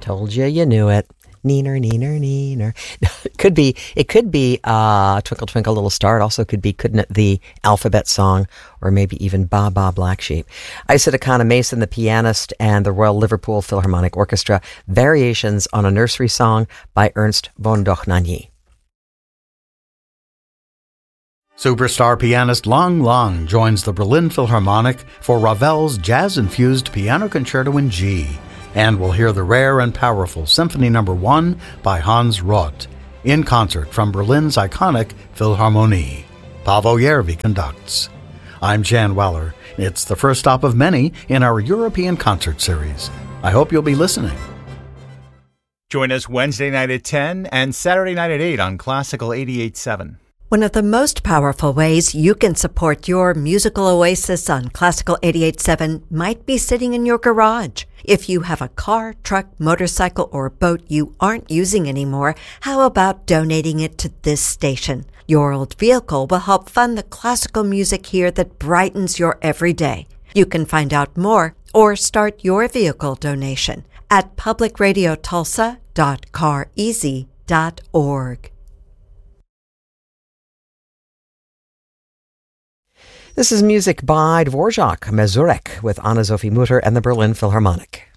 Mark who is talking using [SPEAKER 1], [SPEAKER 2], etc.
[SPEAKER 1] Told you you knew it. Neener, neener, neener. It could be Twinkle Twinkle Little Star. It also could be, couldn't it, the Alphabet Song, or maybe even Ba Ba Black Sheep. Isadakana Mason, the pianist, and the Royal Liverpool Philharmonic Orchestra, Variations on a Nursery Song by Ernst von Dochnagny.
[SPEAKER 2] Superstar pianist Lang Lang joins the Berlin Philharmonic for Ravel's jazz-infused Piano Concerto in G. And we'll hear the rare and powerful Symphony No. 1 by Hans Roth, in concert from Berlin's iconic Philharmonie. Paavo Järvi conducts. I'm Jan Weller. It's the first stop of many in our European concert series. I hope you'll be listening.
[SPEAKER 3] Join us Wednesday night at 10 and Saturday night at 8 on Classical 88.7.
[SPEAKER 4] One of the most powerful ways you can support your musical oasis on Classical 88.7 might be sitting in your garage. If you have a car, truck, motorcycle, or boat you aren't using anymore, how about donating it to this station? Your old vehicle will help fund the classical music here that brightens your everyday. You can find out more or start your vehicle donation at publicradiotulsa.careasy.org.
[SPEAKER 1] This is music by Dvorak Mazurek with Anna-Sophie Mutter and the Berlin Philharmonic.